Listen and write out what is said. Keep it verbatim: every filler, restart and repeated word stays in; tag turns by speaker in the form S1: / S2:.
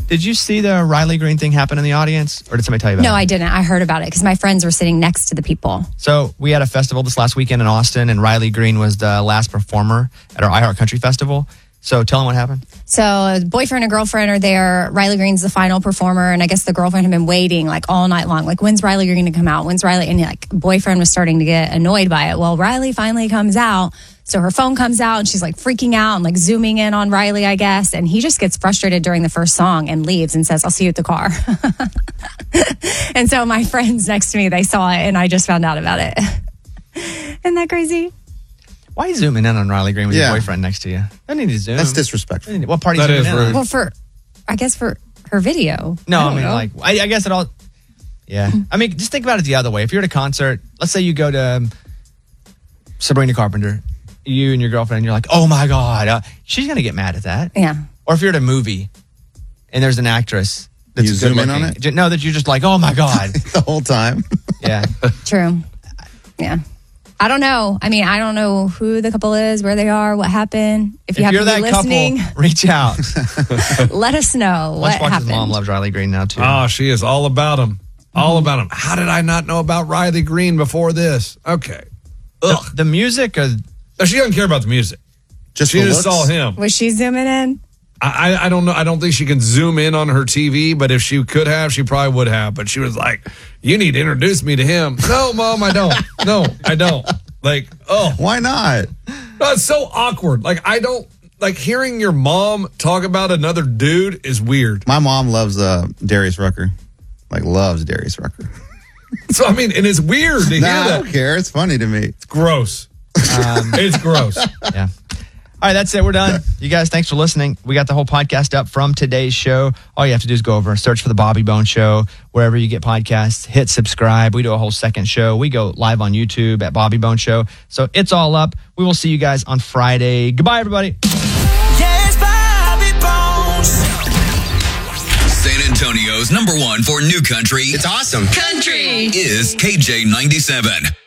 S1: did you see the Riley Green thing happen in the audience? Or did somebody tell you about
S2: no,
S1: it?
S2: No, I didn't. I heard about it because my friends were sitting next to the people.
S1: So we had a festival this last weekend in Austin, and Riley Green was the last performer at our iHeart Country Festival. So tell them what happened.
S2: So boyfriend and girlfriend are there. Riley Green's the final performer. And I guess the girlfriend had been waiting like all night long. Like, when's Riley Green to come out? When's Riley? And like boyfriend was starting to get annoyed by it. Well, Riley finally comes out. So her phone comes out and she's like freaking out and like zooming in on Riley, I guess. And he just gets frustrated during the first song and leaves and says, I'll see you at the car. And so my friends next to me, they saw it and I just found out about it. Isn't that crazy?
S1: Why are you zooming in on Riley Green with
S3: Yeah.
S1: your boyfriend next to you? I need to zoom.
S3: That's disrespectful.
S1: What part are
S4: That
S1: you
S4: is
S1: zooming in
S4: rude.
S1: on?
S2: Well, for, I guess for her video.
S1: No,
S2: I,
S1: I,
S2: don't
S1: mean,
S2: know.
S1: like, I, I guess it all. Yeah. I mean, just think about it the other way. If you're at a concert, let's say you go to um, Sabrina Carpenter, you and your girlfriend, and you're like, oh my God, uh, she's going to get mad at that.
S2: Yeah.
S1: Or if you're at a movie and there's an actress that's
S3: You
S1: good
S3: zoom in
S1: looking,
S3: on it?
S1: ju- No, that you're just like, oh my God.
S3: The whole time.
S1: Yeah.
S2: True. Yeah. I don't know. I mean, I don't know who the couple is, where they are, what happened. If you
S1: If
S2: happen
S1: you're
S2: to
S1: that
S2: be listening,
S1: couple, reach out.
S2: let us know what
S1: Lunchbox's
S2: happened.
S1: mom loves Riley Green now, too.
S4: Oh, she is all about him. All about him. How did I not know about Riley Green before this? Okay.
S1: the, the music, uh,
S4: No, she doesn't care about the music.
S3: Just
S4: She
S3: for
S4: just
S3: looks?
S4: saw him.
S2: Was she zooming in?
S4: I, I I don't know. I don't think she can zoom in on her T V, but if she could have, she probably would have. But she was like, you need to introduce me to him. No, Mom, I don't. No, I don't. Like, oh.
S3: Why not?
S4: No, it's so awkward. Like, I don't, like, hearing your mom talk about another dude is weird.
S3: My mom loves uh, Darius Rucker. Like, loves Darius Rucker.
S4: So, I mean, and it's weird to hear
S3: Nah, I
S4: that.
S3: don't care. It's funny to me.
S4: It's gross.
S1: um,
S4: It's gross.
S1: yeah. All right, that's it. We're done. You guys, thanks for listening. We got the whole podcast up from today's show. All you have to do is go over and search for The Bobby Bone Show, wherever you get podcasts. Hit subscribe. We do a whole second show. We go live on YouTube at Bobby Bone Show. So it's all up. We will see you guys on Friday. Goodbye, everybody.
S5: Yes, Bobby Bones. San Antonio's number one for new country.
S6: It's awesome.
S5: Country is K J ninety-seven.